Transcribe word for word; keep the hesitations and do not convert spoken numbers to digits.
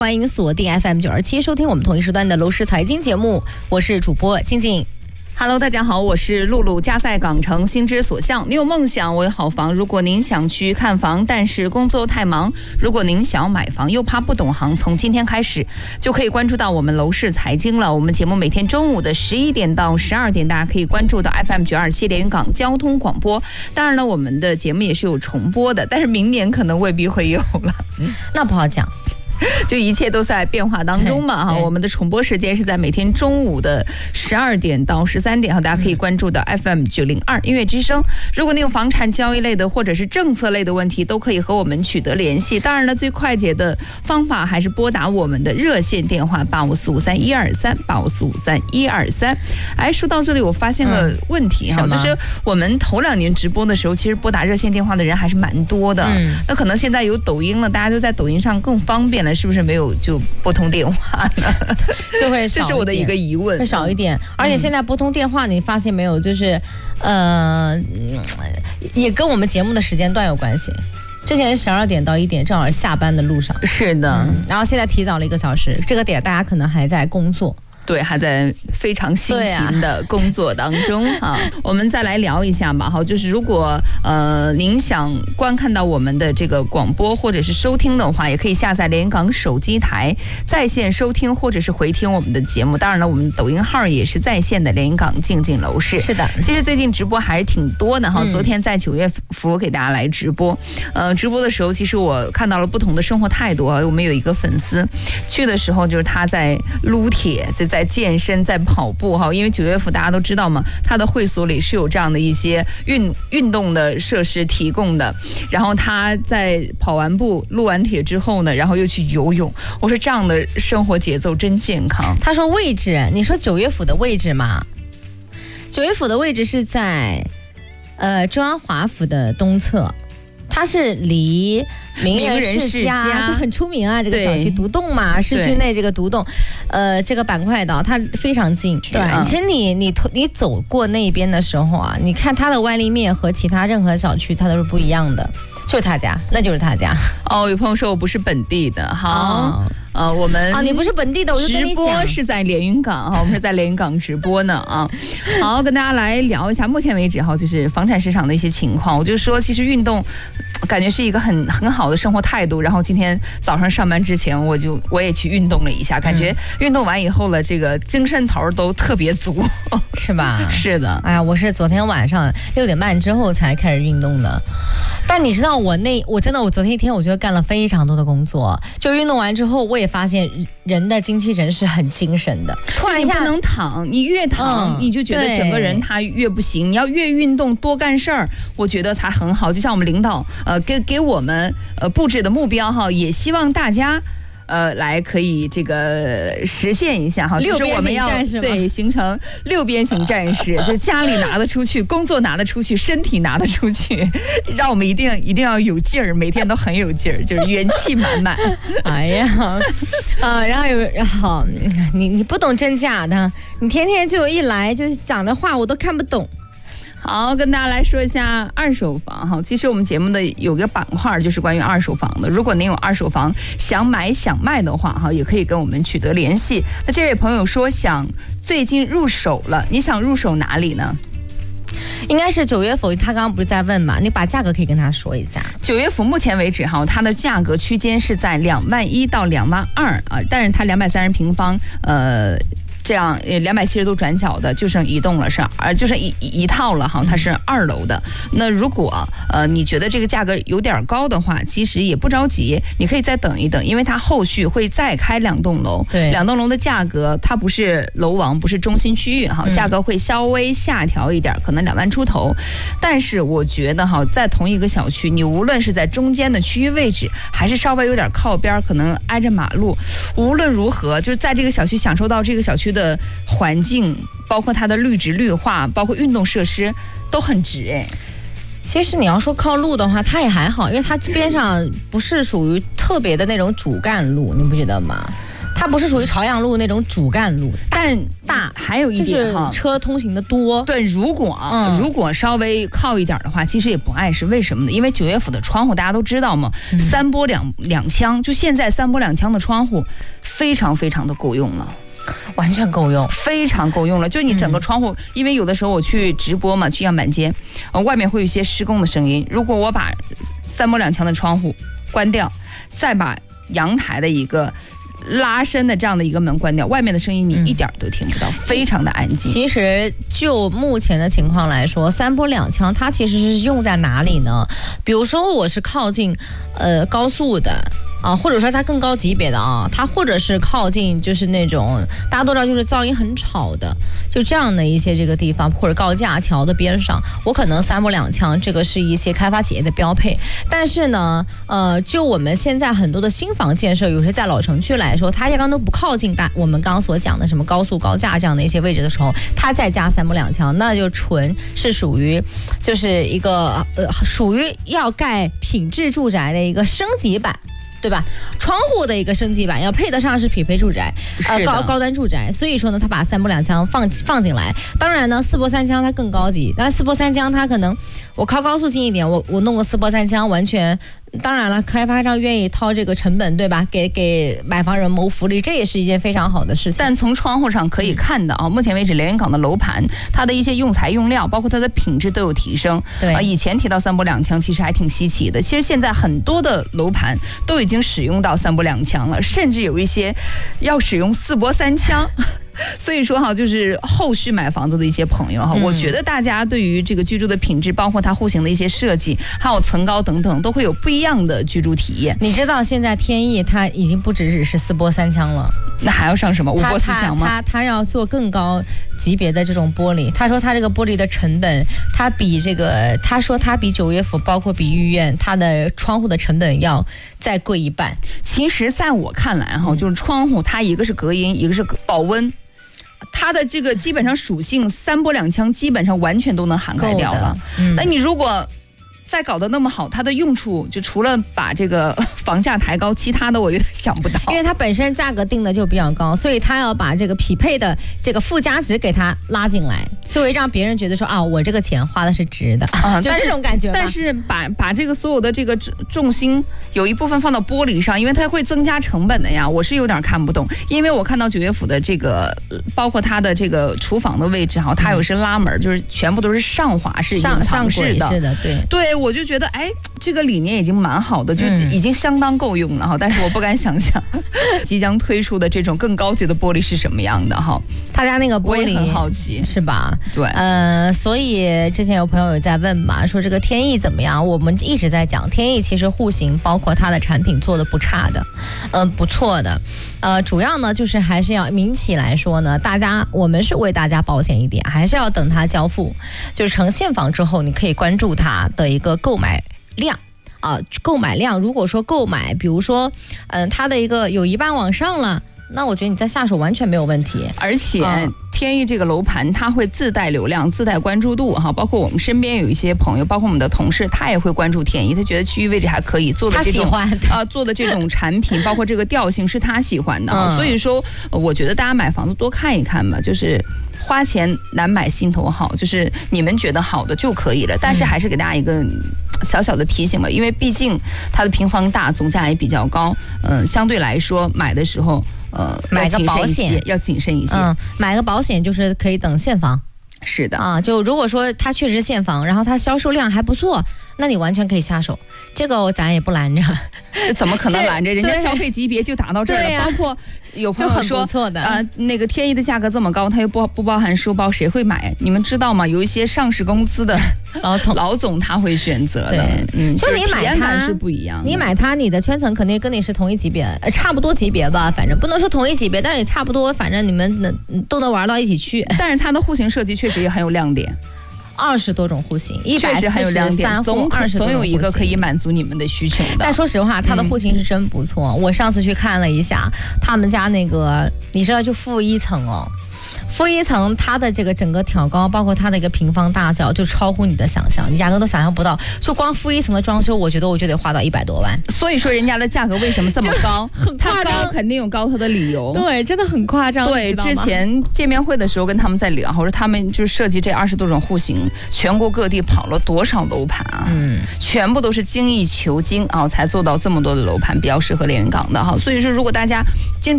欢迎锁定 F M 九二七收听我们同一时段的楼市财经节目，我是主播静静。 Hello， 大家好，我是露露。家在港城，心之所向。你有梦想，我有好房。如果您想去看房，但是工作太忙；如果您想买房，又怕不懂行，从今天开始就可以关注到我们楼市财经了。我们节目每天中午的十一点到十二点，大家可以关注到 F M 九二七连云港交通广播。当然了，我们的节目也是有重播的，但是明年可能未必会有了。 嗯，那不好讲。 就一切都在变化当中嘛哈，我们的重播时间是在每天中午的十二点到十三点哈，大家可以关注到 F M 九零二音乐之声。如果你有房产交易类的或者是政策类的问题，都可以和我们取得联系。当然了，最快捷的方法还是拨打我们的热线电话八五四五三一二三八五四五三一二三。哎，说到这里，我发现了问题哈、嗯，就是我们头两年直播的时候，其实拨打热线电话的人还是蛮多的。嗯，那可能现在有抖音了，大家就在抖音上更方便了。是不是没有就拨通电话呢？ 就会少， 这是我的一个疑问， 会少一点。而且现在拨通电话，你发现没有，就是呃，也跟我们节目的时间段有关系。之前十二点到一点，正好是下班的路上。 是的、嗯， 然后现在提早了一个小时，这个点大家可能还在工作。 对，还在非常辛勤的工作当中啊。我们再来聊一下吧，哈，就是如果呃您想观看到我们的这个广播或者是收听的话，也可以下载连云港手机台在线收听或者是回听我们的节目。当然了，我们抖音号也是在线的连云港静静楼市。 是的， 其实最近直播还是挺多的哈。昨天在九月福给大家来直播，呃，直播的时候其实我看到了不同的生活态度啊。我们有一个粉丝去的时候，就是他在撸铁，在在健身，在跑步哈，因为九月府大家都知道嘛，他的会所里是有这样的一些运运动的设施提供的。然后他在跑完步、撸完铁之后呢，然后又去游泳。我说这样的生活节奏真健康。 他说位置，你说九月府的位置嘛？九月府的位置是在呃中央华府的东侧。它是离名人世家就很出名啊，这个小区独栋嘛，市区内这个独栋，呃，这个板块的它非常近。对，其实你你你走过那边的时候啊，你看它的外立面和其他任何小区它都是不一样的，就是他家，那就是他家。 哦，有朋友说我不是本地的，好。哦呃，我们啊，你不是本地的，我就跟你讲， 直播是在连云港哈，我们是在连云港直播呢啊。好，跟大家来聊一下目前为止哈，就是房产市场的一些情况。我就说，其实运动感觉是一个很很好的生活态度。然后今天早上上班之前，我就我也去运动了一下，感觉运动完以后了，这个精神头都特别足， 是吧？ 是的。 哎呀，我是昨天晚上六点半之后才开始运动的。但你知道我那我真的我昨天一天我觉得干了非常多的工作，就运动完之后我也发现人的精气神是很精神的。 突然一下你不能躺，你越躺、嗯、你就觉得整个人他越不行。你要越运动多干事儿，我觉得才很好。就像我们领导呃给给我们呃布置的目标哈，也希望大家。呃，来可以这个实现一下哈，就是我们要对形成六边形战士，就是家里拿得出去，工作拿得出去，身体拿得出去，让我们一定一定要有劲儿，每天都很有劲儿，就是元气满满。 哎呀，啊，然后有然后你你不懂真假的，你天天就一来就讲的话我都看不懂。 好，跟大家来说一下二手房哈。其实我们节目的有个板块就是关于二手房的。如果您有二手房想买想卖的话哈，也可以跟我们取得联系。那这位朋友说想最近入手了，你想入手哪里呢？ 应该是九月府，他刚刚不是在问嘛？你把价格可以跟他说一下。 九月府目前为止哈，它的价格区间是在两万一到两万二啊，但是它两百三十平方，呃。这样两百七十度转角的就剩一栋了，是啊，就剩一一套了哈，它是二楼的。那如果呃你觉得这个价格有点高的话，其实也不着急，你可以再等一等，因为它后续会再开两栋楼， 对， 两栋楼的价格它不是楼王，不是中心区域哈，价格会稍微下调一点，可能两万出头。但是我觉得哈，在同一个小区，你无论是在中间的区域位置，还是稍微有点靠边，可能挨着马路，无论如何，就是在这个小区享受到这个小区的环境，包括它的绿植绿化，包括运动设施都很值哎。 其实你要说靠路的话，它也还好，因为它边上不是属于特别的那种主干路，你不觉得吗？ 它不是属于朝阳路那种主干路， 但大还有一点哈， 就是车通行的多。 对，如果、嗯、如果稍微靠一点的话，其实也不碍事。为什么呢？因为九岳府的窗户大家都知道嘛，嗯、三波两两枪，就现在三波两枪的窗户非常非常的够用了。 完全够用， 非常够用了。就你整个窗户，嗯、因为有的时候我去直播嘛，去样板间，呃，外面会有一些施工的声音。如果我把三波两枪的窗户关掉，再把阳台的一个拉伸的这样的一个门关掉，外面的声音你一点都听不到，嗯、非常的安静。 其实就目前的情况来说，三波两枪它其实是用在哪里呢？比如说我是靠近呃高速的。啊，或者说它更高级别的啊，它或者是靠近就是那种大家都知道就是噪音很吵的，就这样的一些这个地方，或者高架桥的边上，我可能三波两枪，这个是一些开发企业的标配。但是呢，呃，就我们现在很多的新房建设，有些在老城区来说，它压根都不靠近大我们刚刚所讲的什么高速高架这样的一些位置的时候，它再加三波两枪，那就纯是属于就是一个呃属于要盖品质住宅的一个升级版。对吧？窗户的一个升级版要配得上是匹配住宅，呃高高端住宅，所以说呢，他把三波两枪放放进来。当然呢，四波三枪它更高级，但四波三枪它可能我靠高速近一点，我我弄个四波三枪完全。当然了，开发商愿意掏这个成本，对吧？给给买房人谋福利，这也是一件非常好的事情。 但从窗户上可以看到啊，目前为止连云港的楼盘，它的一些用材用料，包括它的品质都有提升。 对啊，以前提到三波两枪，其实还挺稀奇的。其实现在很多的楼盘都已经使用到三波两枪了，甚至有一些要使用四波三枪。所以说哈，就是后续买房子的一些朋友哈，嗯、我觉得大家对于这个居住的品质，包括它户型的一些设计，还有层高等等，都会有不一样的居住体验。 你知道现在天翼它已经不只只是四波三枪了， 那还要上什么五波四枪吗？ 它它要做更高级别的这种玻璃。他说他这个玻璃的成本，它比这个他说他比九岳府，包括比御苑，它的窗户的成本要再贵一半。 其实在我看来哈，就是窗户它一个是隔音，一个是保温。它的这个基本上属性三波两枪基本上完全都能涵盖掉了。嗯、那你如果再搞得那么好，它的用处就除了把这个房价抬高，其他的我有点想不到。 因为它本身价格定的就比较高，所以它要把这个匹配的这个附加值给它拉进来，就会让别人觉得说啊，我这个钱花的是值的啊，就这种感觉。 但是把把这个所有的这个重心有一部分放到玻璃上，因为它会增加成本的呀，我是有点看不懂。因为我看到九岳府的这个，包括它的这个厨房的位置哈，它有是拉门，就是全部都是上滑式、 上上式的， 是的，对对。我就觉得，哎，这个理念已经蛮好的，就已经相当够用了哈。嗯、但是我不敢想象，即将推出的这种更高级的玻璃是什么样的哈。 他家那个玻璃， 我也很好奇， 是吧？ 对， 呃，所以之前有朋友有在问嘛，说这个天翼怎么样？我们一直在讲天翼，其实户型包括它的产品做的不差的，嗯、呃，不错的。呃，主要呢就是还是要民企来说呢，大家我们是为大家保险一点，还是要等它交付，就是成现房之后，你可以关注它的一个购买量啊、呃，购买量。如果说购买，比如说，嗯、呃，它的一个有一半往上了，那我觉得你再下手完全没有问题。 而且、嗯、天翼这个楼盘它会自带流量、自带关注度哈，包括我们身边有一些朋友，包括我们的同事，他也会关注天翼，他觉得区域位置还可以，做的这种啊、呃、做的这种产品，包括这个调性是他喜欢的、嗯、所以说，我觉得大家买房子多看一看吧，就是。花钱难买心头好，就是你们觉得好的就可以了。但是还是给大家一个小小的提醒吧，因为毕竟它的平方大，总价也比较高，嗯、呃，相对来说买的时候，呃， 买个保险要谨慎一些。 嗯，买个保险就是可以等现房。 是的啊，就如果说它确实是现房，然后它销售量还不错，那你完全可以下手，这个咱也不拦着。 这怎么可能拦着？人家消费级别就达到这儿了， 啊、 包括有朋友说啊、 呃，那个天翼的价格这么高，它又不不包含书包，谁会买？你们知道吗？有一些上市公司的老总老总他会选择的， 嗯，就你买它是不一样的。 你买它，你的圈层肯定跟你是同一级别，呃，差不多级别吧，反正不能说同一级别，但是也差不多，反正你们能都能玩到一起去。 但是它的户型设计确实也很有亮点。 二十多种户型，一百四十三户， 二十总有一个可以满足你们的需求的。 但说实话，它的户型是真不错。嗯、我上次去看了一下，他们家那个，你知道就负一层哦， 负一层它的这个整个挑高，包括它的一个平方大小，就超乎你的想象，你压根都想象不到。就光负一层的装修，我觉得我就得花到一百多万。 所以说人家的价格为什么这么高？ 很夸张， 它高肯定有高它的理由。 对，真的很夸张。 对，之前见面会的时候跟他们在聊，我说他们就设计这二十多种户型，全国各地跑了多少楼盘啊？嗯，全部都是精益求精啊，才做到这么多的楼盘，比较适合连云港的哈。所以说，如果大家经济